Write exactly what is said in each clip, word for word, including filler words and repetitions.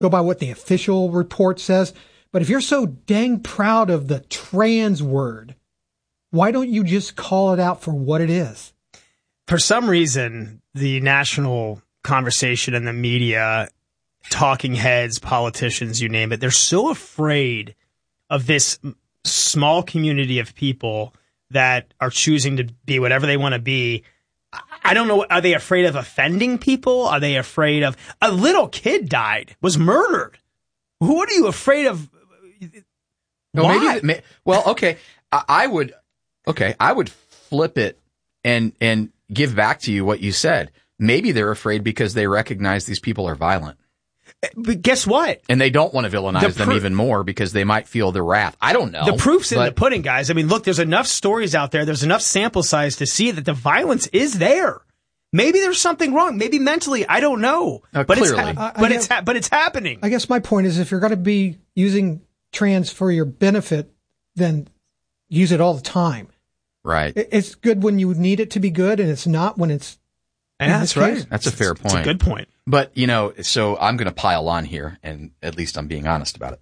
go by what the official report says. But if you're so dang proud of the trans word, why don't you just call it out for what it is? For some reason, the national conversation in the media, talking heads, politicians, you name it, they're so afraid of this small community of people that are choosing to be whatever they want to be. I don't know. Are they afraid of offending people? Are they afraid of a little kid died, was murdered? What are you afraid of? No, Why? maybe, well, okay. I, I would, okay. I would flip it and, and give back to you what you said. Maybe they're afraid because they recognize these people are violent. But guess what? And they don't want to villainize The them pro- even more because they might feel the wrath. I don't know. The proof's in but- the pudding, guys. I mean, look, there's enough stories out there. There's enough sample size to see that the violence is there. Maybe there's something wrong. Maybe mentally, I don't know. Uh, but clearly. it's ha- I- I but guess- it's ha- but it's happening. I guess my point is, if you're going to be using trans for your benefit, then use it all the time. Right. It- It's good when you need it to be good, and it's not when it's. Yeah, that's right. case. That's a fair point. It's a good point. But, you know, so I'm going to pile on here, and at least I'm being honest about it.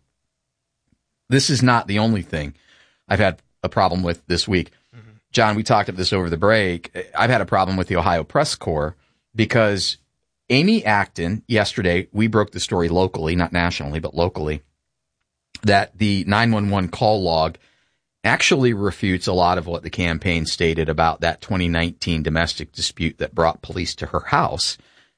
This is not the only thing I've had a problem with this week. Mm-hmm. John, we talked about this over the break. I've had a problem with the Ohio Press Corps because Amy Acton, yesterday, we broke the story locally, not nationally, but locally, that the nine one one call log actually refutes a lot of what the campaign stated about that twenty nineteen domestic dispute that brought police to her house.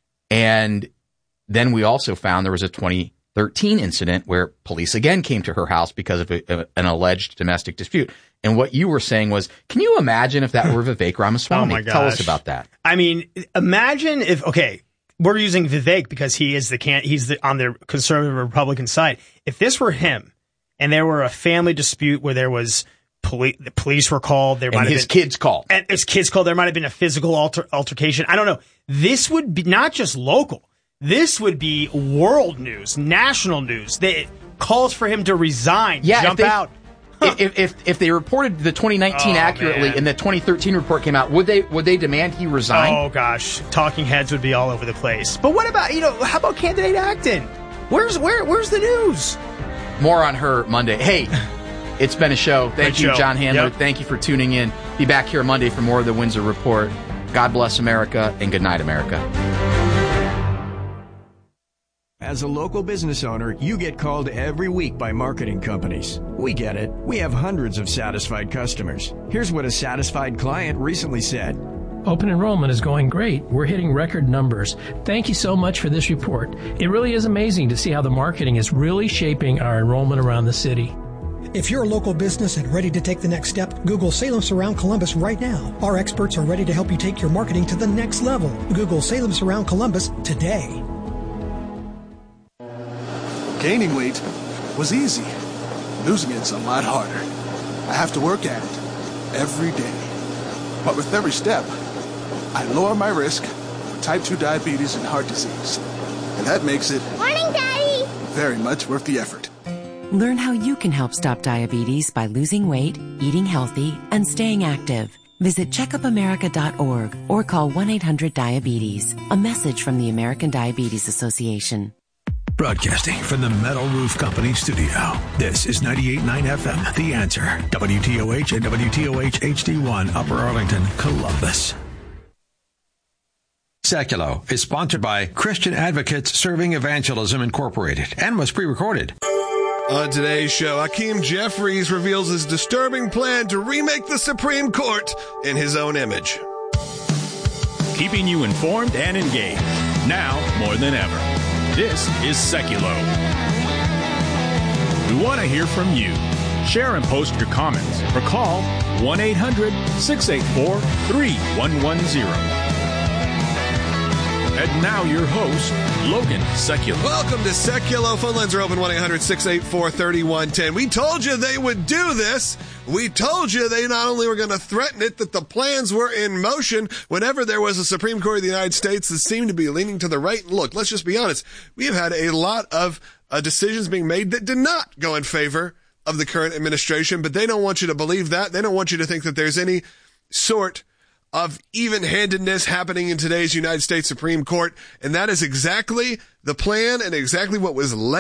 And then we also found there was a twenty thirteen incident where police again came to her house because of a, a, an alleged domestic dispute. And what you were saying was, can you imagine if that were Vivek Ramaswamy? Oh my Tell us gosh. about that. I mean, imagine if, okay, we're using Vivek because he is the can he's the, on the conservative Republican side. If this were him and there were a family dispute where there was police, the police were called, there might And have his been, kids called. and his kids called, there might have been a physical alter, altercation. I don't know. This would be not just local. This would be world news, national news. They calls for him to resign, Yeah, jump if they, out. If, if if they reported the twenty nineteen Oh, accurately man. and the twenty thirteen report came out, would they would they demand he resign? Oh gosh, talking heads would be all over the place. But what about, you know, how about candidate Acton? Where's where where's the news? More on her Monday. Hey, it's been a show. Thank Great you, show. John Handler. Yep. Thank you for tuning in. Be back here Monday for more of the Windsor Report. God bless America and good night, America. As a local business owner, you get called every week by marketing companies. We get it. We have hundreds of satisfied customers. Here's what a satisfied client recently said. Open enrollment is going great. We're hitting record numbers. Thank you so much for this report. It really is amazing to see how the marketing is really shaping our enrollment around the city. If you're a local business and ready to take the next step, Google Salem Surround Columbus right now. Our experts are ready to help you take your marketing to the next level. Google Salem Surround Columbus today. Gaining weight was easy. Losing it's a lot harder. I have to work at it every day. But with every step, I lower my risk for type two diabetes and heart disease. And that makes it Morning, Daddy! very much worth the effort. Learn how you can help stop diabetes by losing weight, eating healthy, and staying active. Visit checkup america dot org or call one eight hundred diabetes. A message from the American Diabetes Association. Broadcasting from the Metal Roof Company studio. This is ninety-eight point nine F M, The Answer. W T O H and W T O H H D one, Upper Arlington, Columbus. Seculo is sponsored by Christian Advocates Serving Evangelism Incorporated and was pre-recorded. On today's show, Hakeem Jeffries reveals his disturbing plan to remake the Supreme Court in his own image. Keeping you informed and engaged, now more than ever. This is Seculo. We want to hear from you. Share and post your comments or call one eight hundred six eight four three one one zero. And now your host, Logan Seculo. Welcome to Seculo. Phone lines are open, one eight hundred six eight four three one one zero. We told you they would do this. We told you they not only were going to threaten it, that the plans were in motion whenever there was a Supreme Court of the United States that seemed to be leaning to the right. And look, let's just be honest. We have had a lot of uh, decisions being made that did not go in favor of the current administration, but they don't want you to believe that. They don't want you to think that there's any sort of even-handedness happening in today's United States Supreme Court, and that is exactly the plan and exactly what was laid